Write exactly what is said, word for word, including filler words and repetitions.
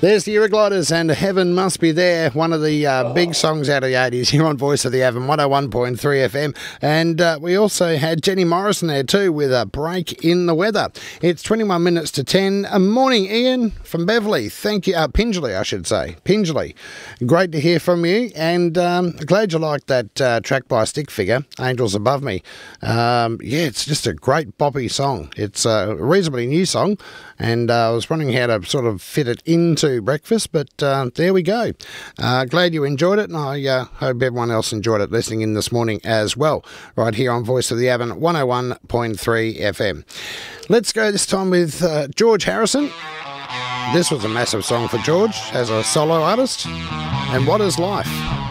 There's the Eurogliders and Heaven Must Be There, one of the uh, big songs out of the eighties here on Voice of the Avon, one oh one point three F M. And uh, we also had Jenny Morrison there too with a break in the weather. It's twenty-one minutes to ten. Uh, morning, Ian from Beverley. Thank you. Uh, Pingelly, I should say. Pingelly. Great to hear from you. And um, glad you liked that uh, track by Stick Figure, Angels Above Me. Um, yeah, it's just a great boppy song. It's a reasonably new song. And uh, I was wondering how to sort of fit it into breakfast, but uh, there we go. Uh, glad you enjoyed it, and I uh, hope everyone else enjoyed it listening in this morning as well, right here on Voice of the Avon, one oh one point three F M. Let's go this time with uh, George Harrison. This was a massive song for George as a solo artist. And What Is Life?